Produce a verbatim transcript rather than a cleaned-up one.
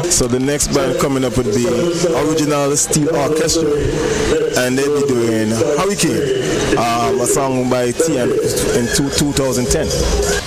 So the next band coming up would be Original Steel Orchestra, and they'll be doing Hurricane, um, a song by T in two, two thousand ten.